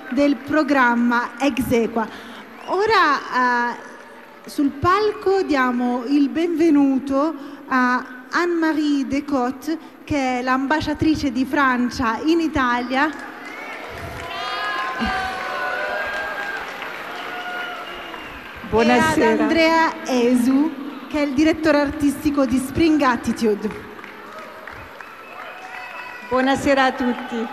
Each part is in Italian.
del programma Exequa. Ora sul palco diamo il benvenuto a Anne-Marie Descotes, che è l'ambasciatrice di Francia in Italia. Buonasera. E ad Andrea Esu, che è il direttore artistico di Spring Attitude. Buonasera a tutti.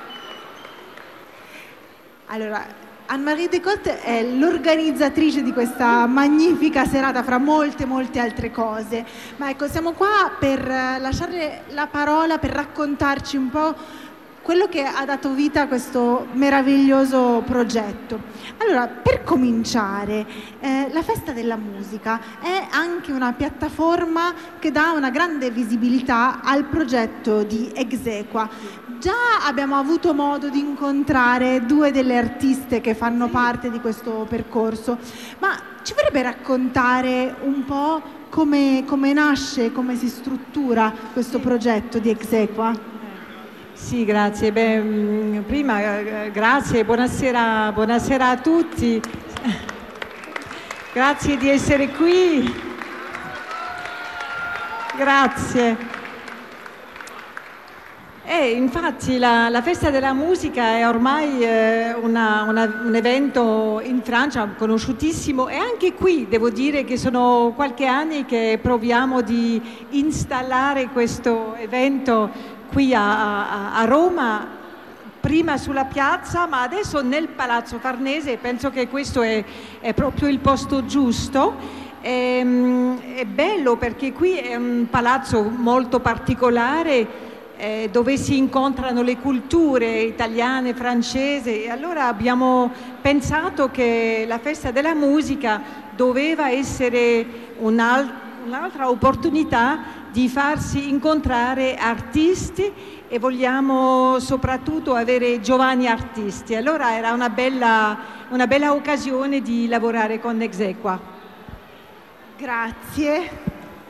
Allora, Anne-Marie Descotes è l'organizzatrice di questa magnifica serata, fra molte altre cose. Ma ecco, siamo qua per lasciare la parola, per raccontarci un po' quello che ha dato vita a questo meraviglioso progetto. Allora, per cominciare, la Festa della Musica è anche una piattaforma che dà una grande visibilità al progetto di Exequa. Già abbiamo avuto modo di incontrare due delle artiste che fanno parte di questo percorso, ma ci vorrebbe raccontare un po' come nasce, come si struttura questo progetto di Exequa? Sì, grazie. Prima grazie, buonasera a tutti. Grazie di essere qui. Grazie. Infatti la Festa della Musica è ormai un evento in Francia conosciutissimo, e anche qui devo dire che sono qualche anni che proviamo di installare questo evento qui a Roma, prima sulla piazza, ma adesso nel Palazzo Farnese. Penso che questo è proprio il posto giusto. È bello perché qui è un palazzo molto particolare, dove si incontrano le culture italiane, francese, e allora abbiamo pensato che la Festa della Musica doveva essere un'altra opportunità di farsi incontrare artisti, e vogliamo soprattutto avere giovani artisti. Allora era una bella occasione di lavorare con Exequa. Grazie.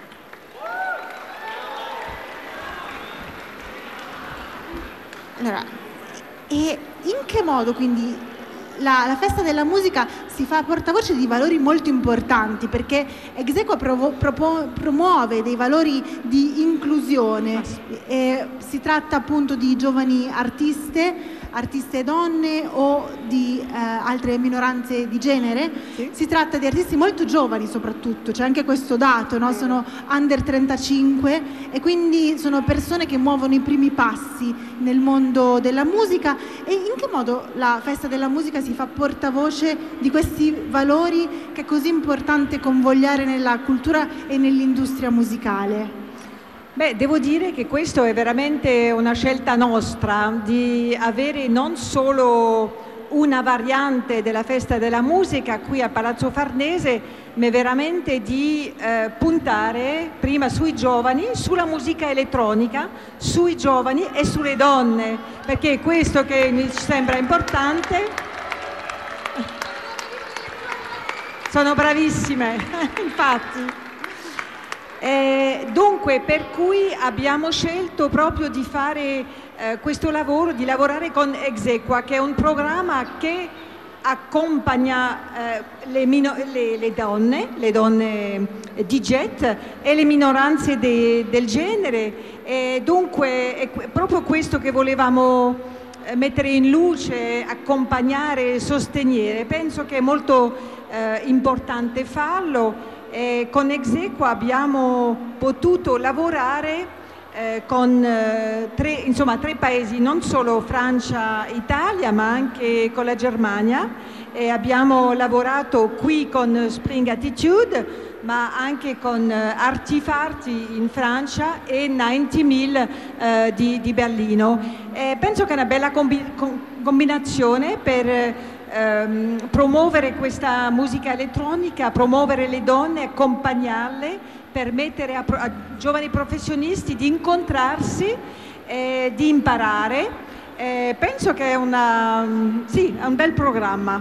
Allora, e in che modo quindi la Festa della Musica si fa portavoce di valori molto importanti, perché Exequa promuove dei valori di inclusione. Si tratta appunto di giovani artiste donne o di altre minoranze di genere. Sì. Si tratta di artisti molto giovani soprattutto, c'è anche questo dato, no? Sono under 35 e quindi sono persone che muovono i primi passi nel mondo della musica. E in che modo la Festa della Musica si fa portavoce di questi valori che è così importante convogliare nella cultura e nell'industria musicale? Devo dire che questo è veramente una scelta nostra, di avere non solo una variante della Festa della Musica qui a Palazzo Farnese, ma veramente di puntare prima sui giovani, sulla musica elettronica, sui giovani e sulle donne, perché è questo che mi sembra importante. Sono bravissime, infatti. Dunque, per cui abbiamo scelto proprio di fare questo lavoro, di lavorare con Exequa, che è un programma che accompagna le donne di jet e le minoranze del genere. E dunque è proprio questo che volevamo mettere in luce, accompagnare e sostenere. Penso che è molto importante farlo. Con Exequa abbiamo potuto lavorare con tre paesi, non solo Francia, Italia, ma anche con la Germania. Abbiamo lavorato qui con Spring Attitude, ma anche con Artifarti in Francia e 90.000 di Berlino. Penso che è una bella combinazione per promuovere questa musica elettronica, promuovere le donne, accompagnarle, permettere a giovani professionisti di incontrarsi, di imparare. Penso che è un bel programma.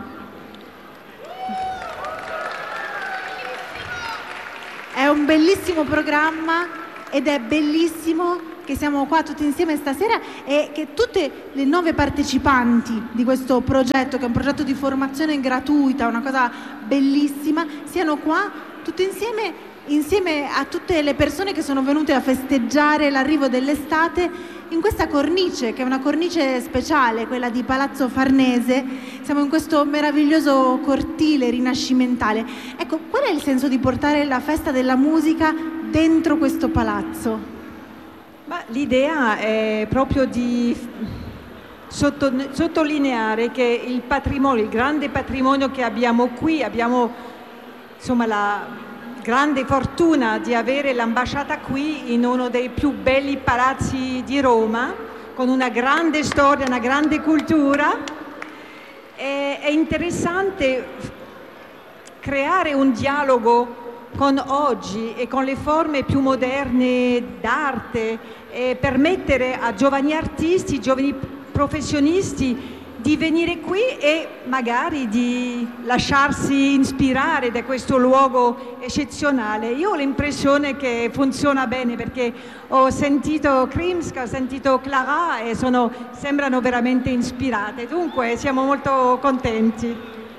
È un bellissimo programma ed è bellissimo che siamo qua tutti insieme stasera e che tutte le 9 partecipanti di questo progetto, che è un progetto di formazione gratuita, una cosa bellissima, siano qua tutte insieme a tutte le persone che sono venute a festeggiare l'arrivo dell'estate in questa cornice, che è una cornice speciale, quella di Palazzo Farnese. Siamo in questo meraviglioso cortile rinascimentale. Ecco, qual è il senso di portare la festa della musica dentro questo palazzo? Ma l'idea è proprio di sottolineare che il patrimonio, il grande patrimonio che abbiamo qui, abbiamo insomma la grande fortuna di avere l'ambasciata qui in uno dei più belli palazzi di Roma, con una grande storia, una grande cultura. È interessante creare un dialogo con oggi e con le forme più moderne d'arte e permettere a giovani artisti, giovani professionisti di venire qui e magari di lasciarsi ispirare da questo luogo eccezionale. Io ho l'impressione che funziona bene perché ho sentito Krimska, ho sentito Clara e sembrano veramente ispirate. Dunque siamo molto contenti.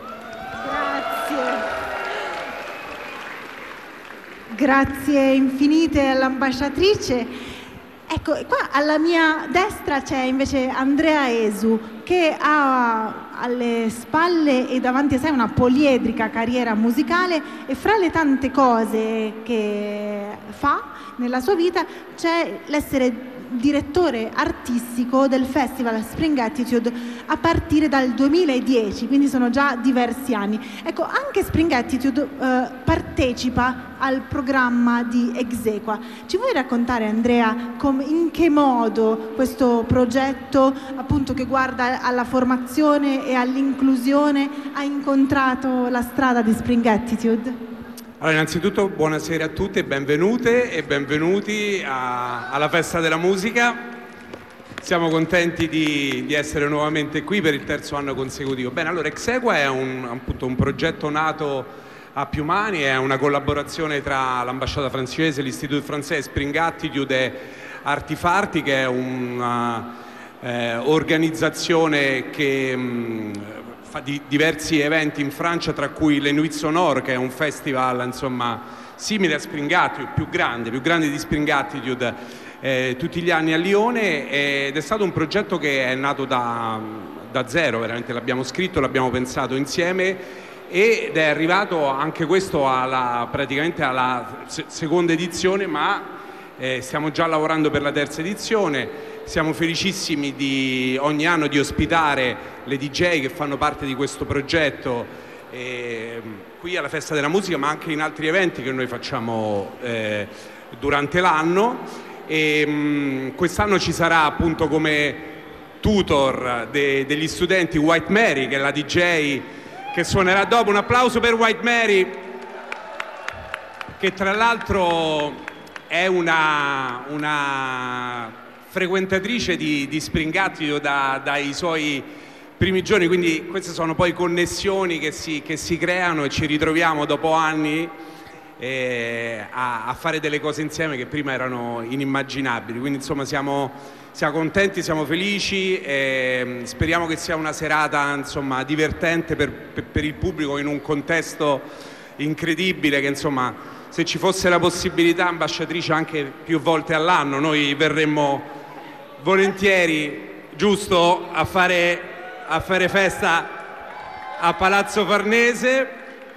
Grazie infinite all'ambasciatrice. Ecco, qua alla mia destra c'è invece Andrea Esu, che ha alle spalle e davanti a sé una poliedrica carriera musicale e fra le tante cose che fa nella sua vita c'è l'essere direttore artistico del Festival Spring Attitude a partire dal 2010, quindi sono già diversi anni. Ecco, anche Spring Attitude partecipa al programma di Exequa. Ci vuoi raccontare, Andrea, in che modo questo progetto, appunto, che guarda alla formazione e all'inclusione, ha incontrato la strada di Spring Attitude? Allora, innanzitutto buonasera a tutte, benvenute e benvenuti alla Festa della Musica. Siamo contenti di essere nuovamente qui per il terzo anno consecutivo. Bene, allora Exequa è appunto un progetto nato a più mani, è una collaborazione tra l'ambasciata francese, l'Istituto francese, Spring Attitude e Artifarti, che è un'organizzazione che fa diversi eventi in Francia, tra cui le Nuits Sonore, che è un festival insomma simile a Spring Attitude, più grande di Spring Attitude, tutti gli anni a Lione, ed è stato un progetto che è nato da zero, veramente l'abbiamo scritto, l'abbiamo pensato insieme ed è arrivato anche questo praticamente alla seconda edizione, ma stiamo già lavorando per la terza edizione. Siamo felicissimi ogni anno di ospitare le DJ che fanno parte di questo progetto qui alla Festa della Musica, ma anche in altri eventi che noi facciamo durante l'anno. Quest'anno ci sarà appunto come tutor degli studenti White Mary, che è la DJ che suonerà dopo. Un applauso per White Mary, che tra l'altro è una frequentatrice di Spring Attitude dai suoi primi giorni, quindi queste sono poi connessioni che si creano e ci ritroviamo dopo anni a fare delle cose insieme che prima erano inimmaginabili. Quindi insomma siamo contenti, siamo felici e speriamo che sia una serata insomma divertente per il pubblico in un contesto incredibile, che insomma, se ci fosse la possibilità, ambasciatrice, anche più volte all'anno noi verremmo volentieri, giusto, a fare festa a Palazzo Farnese.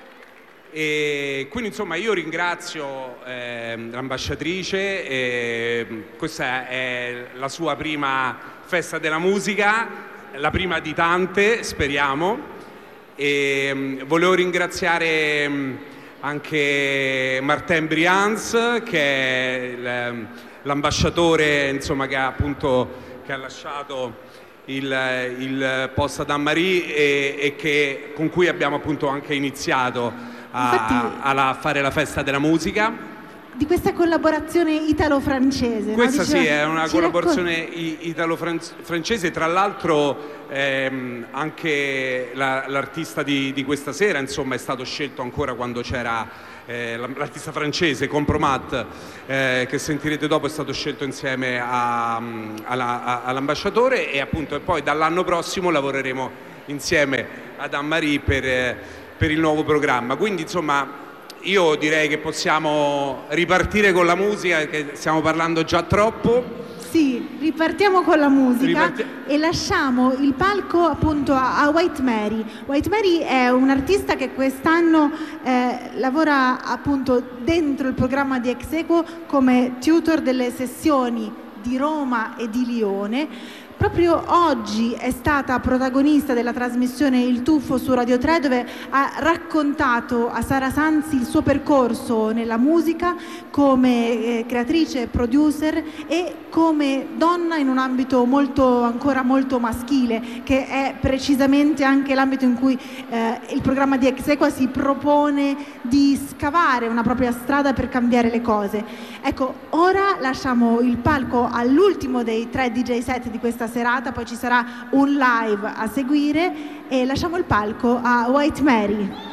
E quindi insomma io ringrazio l'ambasciatrice, questa è la sua prima Festa della Musica, la prima di tante, speriamo, e volevo ringraziare anche Martin Brians, che è l'ambasciatore insomma che ha lasciato il posto ad Anne-Marie e con cui abbiamo appunto anche iniziato a fare la Festa della Musica. di questa collaborazione italo-francese. Questa no? sì, è una collaborazione italo-francese, tra l'altro anche l'artista di questa sera, insomma, è stato scelto ancora quando c'era l'artista francese Compromat, che sentirete dopo, è stato scelto insieme all'ambasciatore, e appunto e poi dall'anno prossimo lavoreremo insieme ad Anne-Marie per il nuovo programma. Quindi insomma io direi che possiamo ripartire con la musica, che stiamo parlando già troppo. Sì, ripartiamo con la musica e lasciamo il palco appunto a White Mary. White Mary è un artista che quest'anno lavora appunto dentro il programma di Exequo come tutor delle sessioni di Roma e di Lione. Proprio oggi è stata protagonista della trasmissione Il Tuffo su Radio 3, dove ha raccontato a Sara Sanzi il suo percorso nella musica come creatrice e producer e come donna in un ambito ancora molto maschile, che è precisamente anche l'ambito in cui il programma di Exequo si propone di scavare una propria strada per cambiare le cose. Ecco, ora lasciamo il palco all'ultimo dei 3 DJ set di questa serata, poi ci sarà un live a seguire e lasciamo il palco a White Mary.